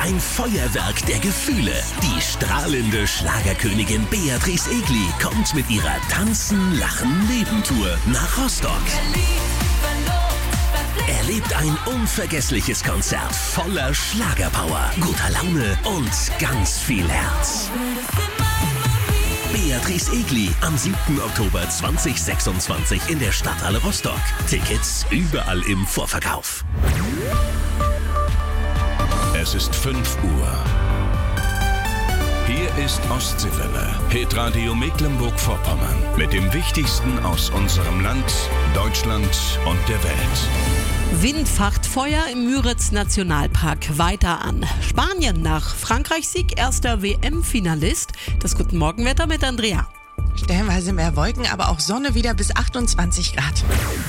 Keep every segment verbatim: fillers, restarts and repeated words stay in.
Ein Feuerwerk der Gefühle. Die strahlende Schlagerkönigin Beatrice Egli kommt mit ihrer Tanzen, Lachen, Leben-Tour nach Rostock. Erlebt ein unvergessliches Konzert voller Schlagerpower, guter Laune und ganz viel Herz. Beatrice Egli am siebten Oktober zweitausendsechsundzwanzig in der Stadthalle Rostock. Tickets überall im Vorverkauf. Es ist fünf Uhr. Hier ist Ostseewelle, Hitradio Mecklenburg-Vorpommern. Mit dem Wichtigsten aus unserem Land, Deutschland und der Welt. Wind facht Feuer im Müritz-Nationalpark weiter an. Spanien nach Frankreichs Sieg erster W M-Finalist. Das Guten Morgenwetter mit Andrea. Stellenweise mehr Wolken, aber auch Sonne wieder bis achtundzwanzig Grad.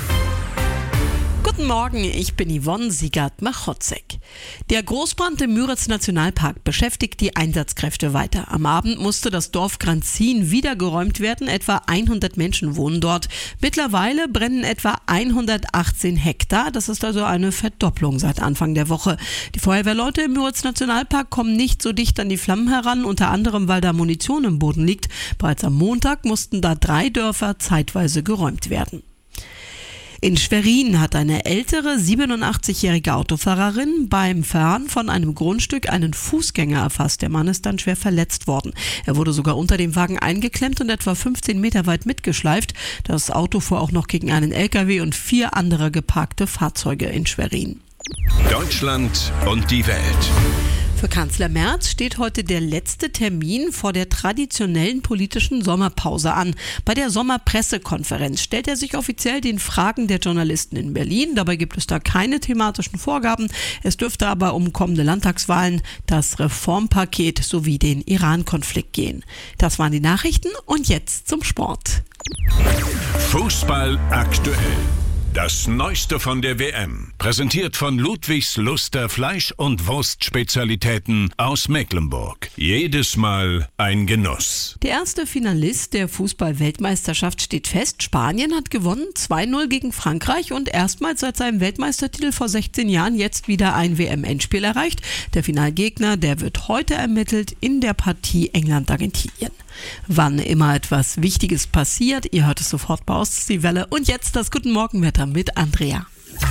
Guten Morgen, ich bin Yvonne Siegert-Machotzek. Der Großbrand im Müritz-Nationalpark beschäftigt die Einsatzkräfte weiter. Am Abend musste das Dorf Granzin wieder geräumt werden. Etwa hundert Menschen wohnen dort. Mittlerweile brennen etwa hundertachtzehn Hektar. Das ist also eine Verdopplung seit Anfang der Woche. Die Feuerwehrleute im Müritz-Nationalpark kommen nicht so dicht an die Flammen heran, unter anderem, weil da Munition im Boden liegt. Bereits am Montag mussten da drei Dörfer zeitweise geräumt werden. In Schwerin hat eine ältere siebenundachtzigjährige Autofahrerin beim Fahren von einem Grundstück einen Fußgänger erfasst. Der Mann ist dann schwer verletzt worden. Er wurde sogar unter dem Wagen eingeklemmt und etwa fünfzehn Meter weit mitgeschleift. Das Auto fuhr auch noch gegen einen L K W und vier andere geparkte Fahrzeuge in Schwerin. Deutschland und die Welt. Für Kanzler Merz steht heute der letzte Termin vor der traditionellen politischen Sommerpause an. Bei der Sommerpressekonferenz stellt er sich offiziell den Fragen der Journalisten in Berlin. Dabei gibt es da keine thematischen Vorgaben. Es dürfte aber um kommende Landtagswahlen, das Reformpaket sowie den Iran-Konflikt gehen. Das waren die Nachrichten und jetzt zum Sport. Fußball aktuell. Das Neueste von der W M, präsentiert von Ludwigs Luster Fleisch- und Wurstspezialitäten aus Mecklenburg. Jedes Mal ein Genuss. Der erste Finalist der Fußball-Weltmeisterschaft steht fest. Spanien hat gewonnen, zwei null gegen Frankreich und erstmals seit seinem Weltmeistertitel vor sechzehn Jahren jetzt wieder ein W M-Endspiel erreicht. Der Finalgegner, der wird heute ermittelt in der Partie England-Argentinien. Wann immer etwas Wichtiges passiert, ihr hört es sofort bei Ostseewelle. Und jetzt das Guten Morgenwetter mit Andrea.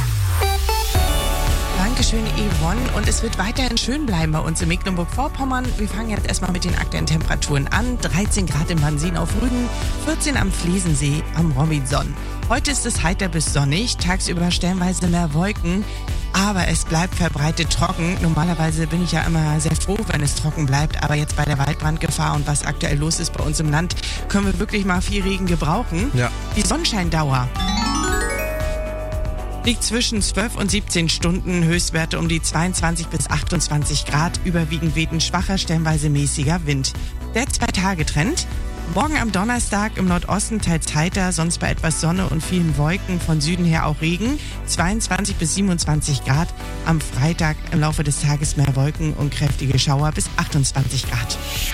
Dankeschön, Yvonne. Und es wird weiterhin schön bleiben bei uns in Mecklenburg-Vorpommern. Wir fangen jetzt erstmal mit den aktuellen Temperaturen an. dreizehn Grad im Wannsee auf Rügen, vierzehn am Flesensee am Robinson. Heute ist es heiter bis sonnig, tagsüber stellenweise mehr Wolken. Aber es bleibt verbreitet trocken. Normalerweise bin ich ja immer sehr froh, wenn es trocken bleibt. Aber jetzt bei der Waldbrandgefahr und was aktuell los ist bei uns im Land, können wir wirklich mal viel Regen gebrauchen. Ja. Die Sonnenscheindauer liegt zwischen zwölf und siebzehn Stunden, Höchstwerte um die zweiundzwanzig bis achtundzwanzig Grad, überwiegend weht ein schwacher, stellenweise mäßiger Wind. Der Zwei-Tage-Trend. Morgen am Donnerstag im Nordosten teils heiter, sonst bei etwas Sonne und vielen Wolken, von Süden her auch Regen, zweiundzwanzig bis siebenundzwanzig Grad. Am Freitag im Laufe des Tages mehr Wolken und kräftige Schauer bis achtundzwanzig Grad.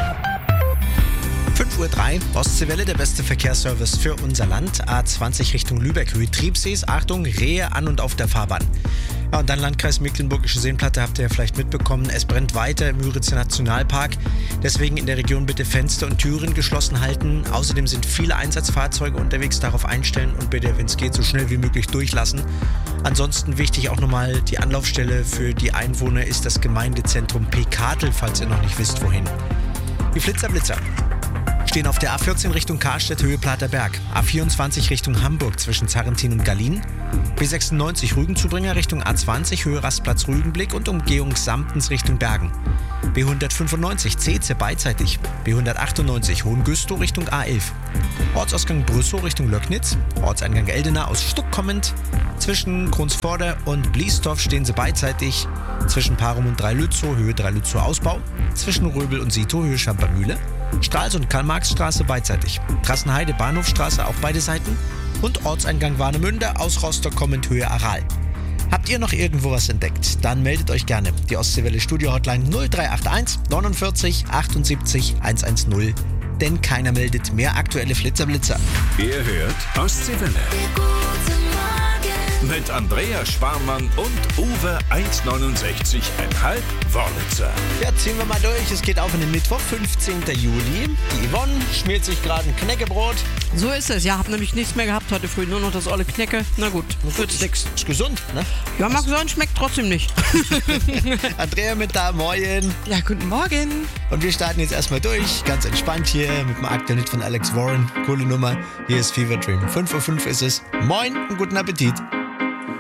fünf Uhr drei, Ostseewelle, der beste Verkehrsservice für unser Land. A zwanzig Richtung Lübeck, Höhe Triebsees, Achtung, Rehe an und auf der Fahrbahn. Ja, und dann Landkreis Mecklenburgische Seenplatte, habt ihr ja vielleicht mitbekommen, es brennt weiter im Müritzer Nationalpark. Deswegen in der Region bitte Fenster und Türen geschlossen halten. Außerdem sind viele Einsatzfahrzeuge unterwegs, darauf einstellen und bitte, wenn es geht, so schnell wie möglich durchlassen. Ansonsten wichtig auch nochmal, die Anlaufstelle für die Einwohner ist das Gemeindezentrum Pekatel, falls ihr noch nicht wisst, wohin. Die Flitzer-Blitzer stehen auf der A vierzehn Richtung Karstedt, Höhe Platerberg, A vierundzwanzig Richtung Hamburg zwischen Zarrentin und Gallien, B sechsundneunzig Rügenzubringer Richtung A zwanzig, Höhe Rastplatz Rügenblick und Umgehung Samtens Richtung Bergen, B hundertfünfundneunzig Zeze beidseitig, B hundertachtundneunzig Hohengüstow Richtung A elf, Ortsausgang Brüssow Richtung Löcknitz, Ortseingang Eldena aus Stuck kommend, zwischen Kronsvorder und Bliesdorf stehen sie beidseitig, zwischen Parum und Dreilützow, Höhe Dreilützow Ausbau, zwischen Röbel und Sito, Höhe Schampermühle, Stralsund und Karl-Marx-Straße beidseitig, Trassenheide, Bahnhofstraße auch beide Seiten und Ortseingang Warnemünde aus Rostock kommend Höhe Aral. Habt ihr noch irgendwo was entdeckt? Dann meldet euch gerne. Die Ostseewelle Studio Hotline null drei acht eins neunundvierzig achtundsiebzig hundertzehn, denn keiner meldet mehr aktuelle Flitzer-Blitzer. Ihr hört Ostseewelle. mit Andrea Sparmann und Uwe eins neunundsechzig Komma fünf Wörlitzer. Ja, ziehen wir mal durch. Es geht auf in den Mittwoch, fünfzehnten Juli. Die Yvonne schmiert sich gerade ein Knäckebrot. So ist es. Ja, hab nämlich nichts mehr gehabt heute früh. Nur noch das olle Knäcke. Na gut, wird's nix. Ist gesund, ne? Ja, mag sein, schmeckt trotzdem nicht. Andrea mit da, moin. Ja, guten Morgen. Und wir starten jetzt erstmal durch. Ganz entspannt hier mit dem Aktuell von Alex Warren. Coole Nummer. Hier ist Fever Dream. fünf Uhr fünf ist es. Moin und guten Appetit.